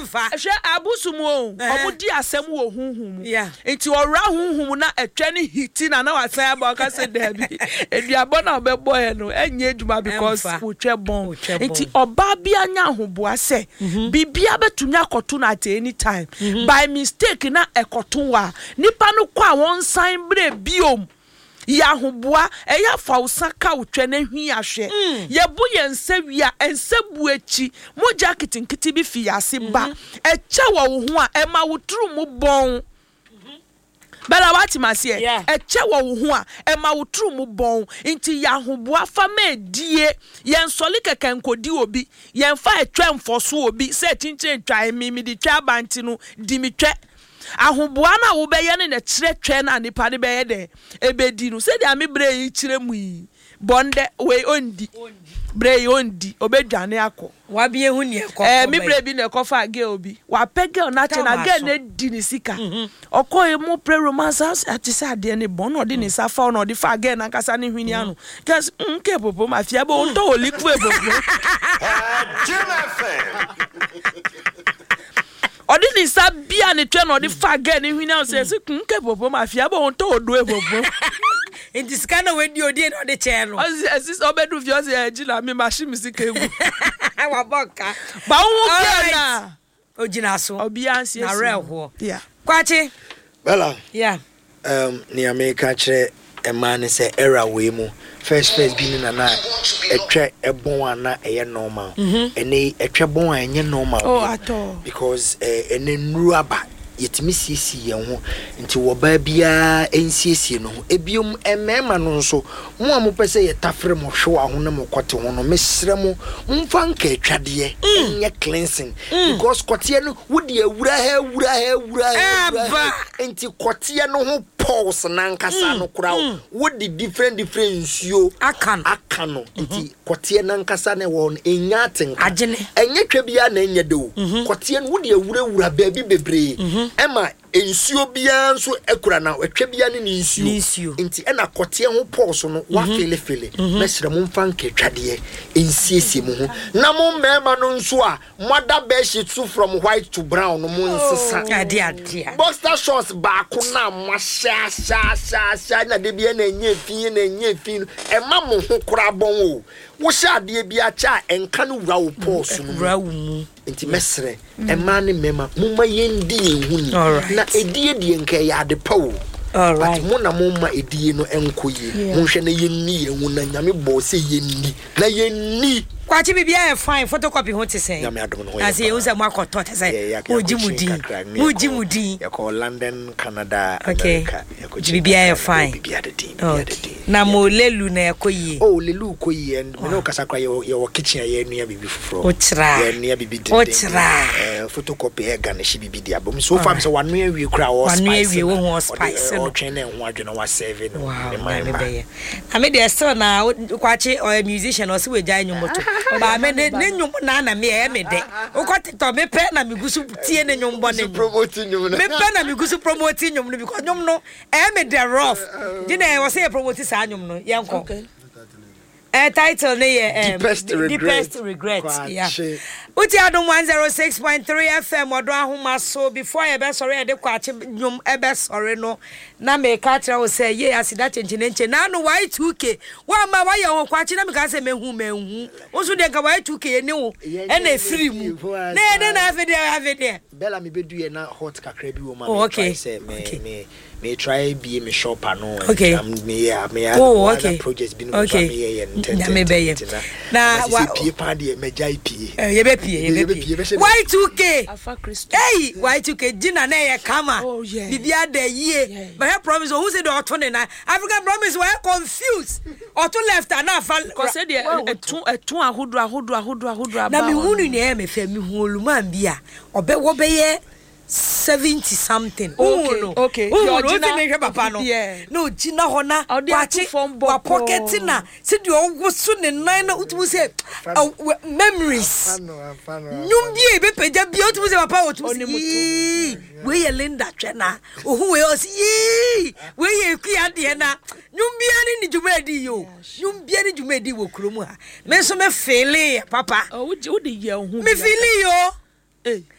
emfa hwe abusumu omudi asem wo hunhum enti ora hunhum na etwe ne hiti na wasan aba ka se dabi eduabo na obebo he no enye eduma because wotwe bon enti oba bia nya ahoboa se bibia betumi akoto na at any time by mistake na ekoto wa nipa no kwa won san bre biom yahoboa eya fausaka wotwe na hwi ahwe yebu yense wia ense buachi moja kitinkiti bi fi ase ba eche wo ho a ema wotru mu bon bela wati masie eche wo ho a ema wotru mu bon nti yahoboa fa ma die yen soli keke nkodi obi yen fa etwe mfoso obi se tinche twa mi di twa banti no di mi twa ahoboa na wo beye ne kiretwe na nipa ne beye de ebedi no se dia me bre yi kire mu yi bonde we ondi bre yi ondi obedwane akọ wa bie hu ne ekọ me bre bi ne ekọ fa ge obi wa pege na che na ge na di ni sika okọ e mu pre romance house atisa ade ne bon no de ni safa no de fa ge na kasa ne hwini anu cuz nke popo mafia bo nto oliku ebobo odi ni sabia ne twa no de fa ge ne hwini anu se nke popo mafia bo nto odo ebobo in this kind of way odi no de che no asis obedu fi o se ejila mi machine music egu wa boka ba wo na ojina so obi ansie na reho yeah kwachi bella ni America kire emane se era we mu first bi ni na etwe ebon ana eye normal ene etwe bon anye normal at all because ene nuaba yetimi sisi ye ho nti wo ba bia ensiesie no ebiom emema no nso mo amopese ye tafre mo hwe wa ho na mo kote ho no mesre mo mfa nka etwade enye cleansing because kote no wodi awura ha nti kote no ho pulse na nkasa no kura wodi different nsuo akano nti kote na nkasa ne won enya atenka enye twa bia na enye de o kote no wodi awura baabi bebre ema ensuo bia nso ekura na etwa bia ne nsuo nti ena kote ho pulse no wa fele mesre mo mfa nka twade ensiesie mo ho na mo mema no nso a moda bedsheet so from white to brown no mo nsesa ade boxer shorts ba ko na mo sha na de bia na enye fin ema mo ho kura bon o wo sha de bia cha enka no wura wo pulse no wura mu nti mesre ema ne mema mumma yendi ehuni na edie die nka ya de pawo alright mo na mumma edie no enkoye mo hwe na yenni ehu na nyame bo se yenni na yenni kwachi bibia e fine photocopy ho te sen nyame adom no as e uza makoto te sen ojimudin ya ko London Canada America bibia e fine bibia de din na mo lelu na yakoyi lelu koyi and me no kasa kwa your kitchen ya nua bibi fufuro ochra ya nua bibi de photocopy e ga na shi bibi dia bom so far so wanu awie kra wo spice wo ho spice no twene ho adwena wa 7 no me be ame de still na kwachi or musician or se we jai nyumoto ba me ne nyum na me e me de ukoti to me pe na me gusu tie ne nyum bone promoting nyum me pe na me gusu promoting nyum no because nyum no e me de rough di na we say promote sa nyum no yenko title ne ye deepest regret yeah uti adom 106.3 FM odo ahoma so before e be sorry e de kwache nyum e be sorry no na me ka tira wo say ye asida chenche na no y2k wa ma wa ye ho kwache na me ka say mehu wo so de ka y2k ye ne wo e na free mu na e de na avede bella me bedu ye na hot kakra bi wo ma say me try be me shop ano me projects bi no me ye na wa pa de me jai pie ye be Y2K hey Y2K jina na ye kama bibia da yie but I promise who say the auto na African promise we confused auto left and afa cause say etu ahodo na me hunu ne e me fa me hu oluman bia wo be ye 70 something okay you original papa no jina hona kwachi wa pocket na se de owoso ne nan na utumu se memories nyum bie be peja bie utumu se papa utumu we ye Linda twena ohu we o si we ye kua de na nyum bie ni jumedi yo nyum bie ni jumedi wo kromu ha me so me feel papa wo de ye ohu me feel yo